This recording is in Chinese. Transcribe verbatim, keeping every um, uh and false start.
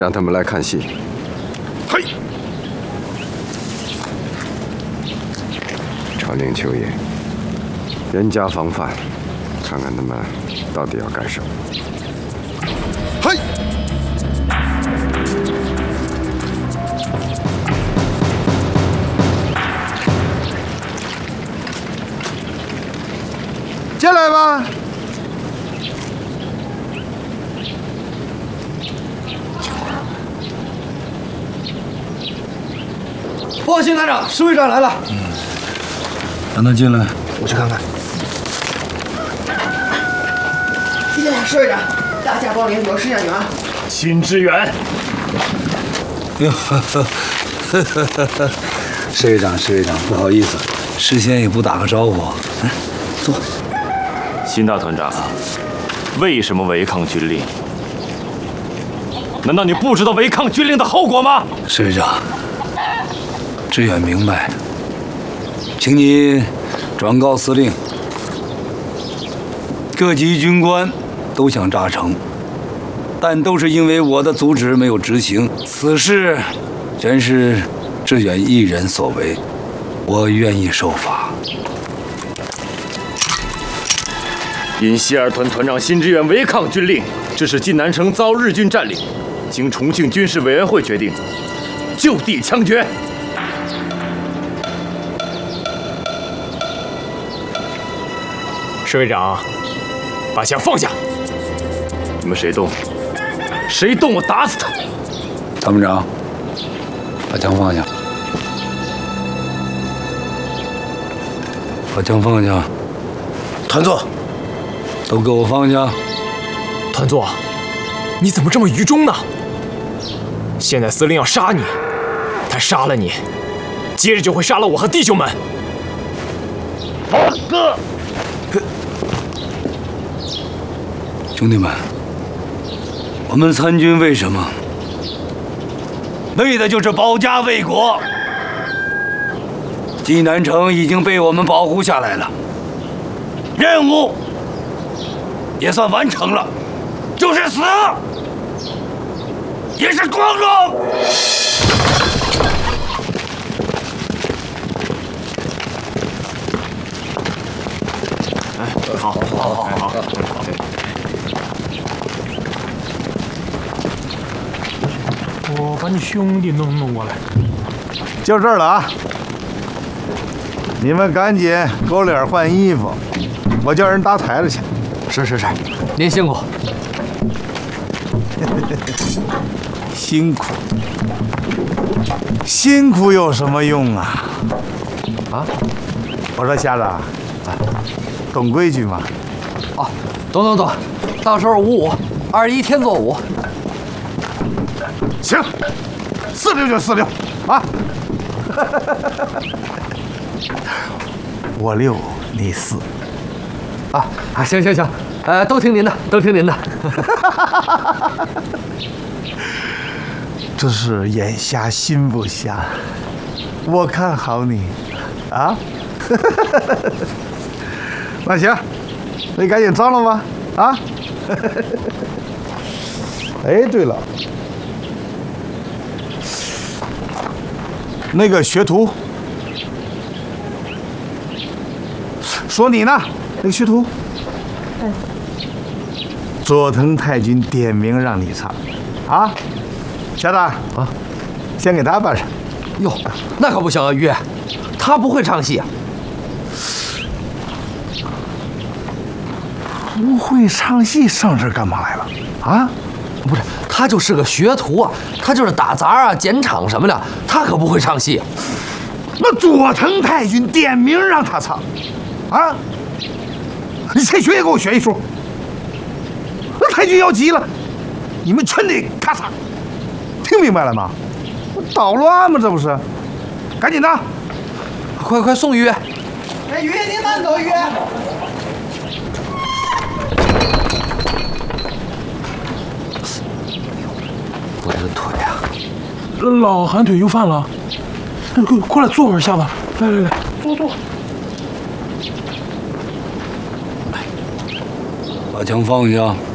让他们来看戏。 嘿， 长宁秋爷，严加防范，看看他们到底要干什么。 嘿，进来吧。 报信团长，侍卫长来了。 嗯，让他进来， 我去看看。谢谢侍卫长，大驾光临，有事向你啊。 新支援。 哟，侍卫长，侍卫长，不好意思，事先也不打个招呼。来，坐。 辛大团长，为什么违抗军令？难道你不知道违抗军令的后果吗？ 侍卫长。 志远明白，请你转告司令，各级军官都想炸城，但都是因为我的阻止没有执行。此事全是志远一人所为，我愿意受罚。 因西二团团长辛志远违抗军令，致使晋南城遭日军占领，经重庆军事委员会决定，就地枪决。 侍卫长，把枪放下！ 你们谁动？谁动我打死他！ 参谋长，把枪放下！把枪放下！ 团座， 都给我放下！ 团座，你怎么这么愚忠呢？现在司令要杀你，他杀了你，接着就会杀了我和弟兄们。 哥。 兄弟们，我们参军为什么？为的就是保家卫国。济南城已经被我们保护下来了，任务也算完成了，就是死，也是光荣。 哎，好，好，好，好，好。 我把你兄弟弄弄过来， 就这儿了啊！你们赶紧狗脸换衣服，我叫人搭台子去。 是是是，您辛苦。 辛苦，辛苦有什么用啊？啊？我说瞎子，啊，懂规矩吗？ 哦，懂懂懂，到时候五五，二一天作五。 行，四六就四六，啊！我六，你四， 啊啊，行行行，呃，都听您的，都听您的。 这是眼瞎心不瞎，我看好你，啊！那行，那你赶紧张罗吧，啊！哎，对了。 那个学徒说你呢，那个学徒，嗯，佐藤太君点名让你唱，啊，小子啊，先给他办上。 哟，那可不行啊，于，他不会唱戏啊。 不会唱戏，上这儿干嘛来了？啊？ 不是，他就是个学徒啊，他就是打杂啊、剪场什么的，他可不会唱戏。 那佐藤太君点名让他唱，啊！你谁学也给我学一出。那太君要急了，你们全得咔嚓，听明白了吗？捣乱吗？这不是？赶紧的， 快快送于。 哎，于您慢走，于。 我这个腿啊， 老寒腿又犯了。快过来坐会儿，下子，来来来，坐坐。 把枪放下。